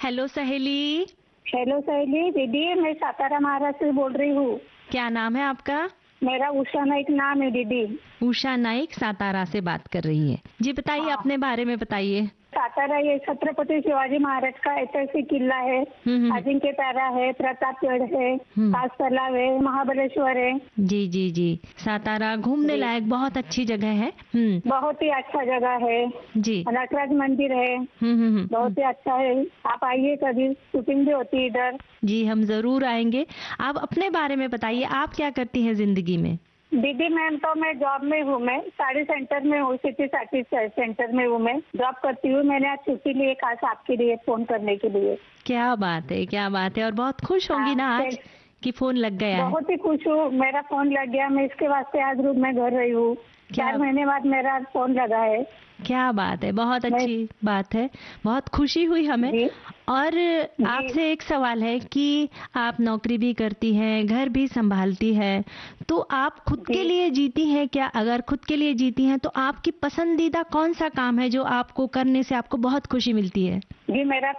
Hello सहेली। Hello सहेली दीदी, मैं सातारा महाराष्ट्र से बोल रही हूँ। क्या नाम है आपका? मेरा उषा नाइक नाम है दीदी। उषा नाइक सातारा से बात कर रही है जी। बताइए, हाँ। अपने बारे में बताइए। सातारा ये छत्रपति शिवाजी महाराज का ऐतिहासिक किला है। अजिंक्य तारा है, प्रतापगढ़ है, कास तालाब है, महाबलेश्वर है। जी जी जी। सातारा घूमने जी। लायक बहुत अच्छी जगह है। बहुत ही अच्छा जगह है जी। नटराज मंदिर है। बहुत ही अच्छा है, आप आइए, कभी शूटिंग भी होती है इधर। जी, हम जरूर आएंगे। आप अपने बारे में बताइए, आप क्या करती हैं जिंदगी में? दीदी मैं जॉब में हूँ। मैं साड़ी सेंटर में हूँ, सिटी साड़ी सेंटर में हूँ। मैं जॉब करती हूँ। मैंने आज छुट्टी ली, खास आपके लिए फोन करने के लिए। क्या बात है, क्या बात है। और बहुत खुश होंगी ना आज कि फोन लग गया है? बहुत ही खुश हूँ, मेरा फोन लग गया। मैं इसके वास्ते आज रूम में घर रही हूँ। 4 महीने बाद मेरा फोन लगा है। क्या बात है, बहुत अच्छी बात है। बहुत खुशी हुई हमें। और आपसे एक सवाल है कि आप नौकरी भी करती हैं, घर भी संभालती हैं, तो आप खुद के लिए जीती हैं क्या? अगर खुद के लिए जीती हैं तो आपकी पसंदीदा कौन सा काम है जो आपको करने से आपको बहुत खुशी मिलती है? जी, मेरा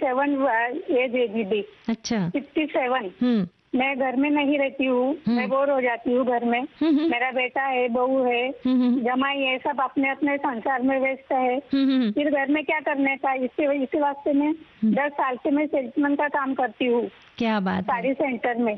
57 एज है दीदी। अच्छा। 57। मैं घर में नहीं रहती हूँ, मैं बोर हो जाती हूँ घर में। मेरा बेटा है, बहू है, जमाई है, सब अपने अपने संसार में व्यस्त है। फिर घर में क्या करने का, इसी वास्ते में 10 साल से मैं सेल्समैन का काम करती हूँ। क्या बात है। साड़ी सेंटर में।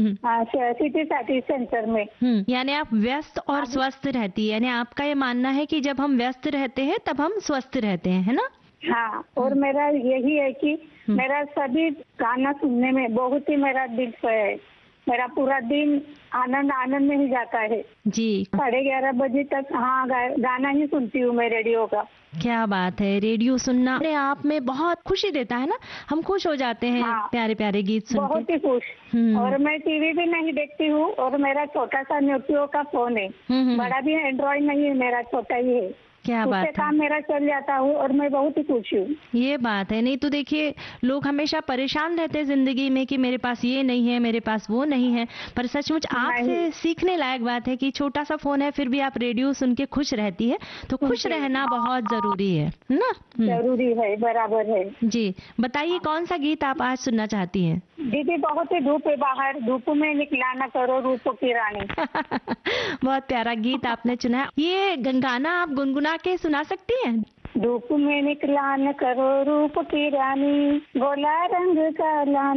सिटी साड़ी सेंटर में। यानी आप व्यस्त और स्वस्थ रहती है। यानी आपका ये मानना है कि जब हम व्यस्त रहते हैं तब हम स्वस्थ रहते हैं, है ना? हाँ, और मेरा यही है कि मेरा सभी गाना सुनने में बहुत ही मेरा दिल है। मेरा पूरा दिन आनंद में ही जाता है जी। 11:30 बजे तक। हाँ, गाना ही सुनती हूँ मैं रेडियो का। क्या बात है। रेडियो सुनना अपने आप में बहुत खुशी देता है ना, हम खुश हो जाते हैं। हाँ, प्यारे प्यारे गीत सुन के। बहुत ही खुश। और मैं टीवी भी नहीं देखती हूँ, और मेरा छोटा सा नोकियो का फोन है। बड़ा भी एंड्रॉइड नहीं है, मेरा छोटा ही है। क्या बात है। काम मेरा चल जाता हूँ और मैं बहुत ही खुश हूँ। ये बात है। नहीं तो देखिए, लोग हमेशा परेशान रहते हैं जिंदगी में कि मेरे पास ये नहीं है, मेरे पास वो नहीं है। पर सचमुच आपसे सीखने लायक बात है कि छोटा सा फोन है फिर भी आप रेडियो सुन के खुश रहती है। तो खुश रहना बहुत जरूरी है ना? जरूरी है, बराबर है जी। बताइए, कौन सा गीत आप आज सुनना चाहती हैं? दीदी, बहुत ही धूप है बाहर, धूप में निकला न करो रूप की रानी। बहुत प्यारा गीत आपने चुना है। ये गाना आप गुनगुना के सुना सकती हैं? धूप में निकला न करो रूप की रानी, गोला रंग का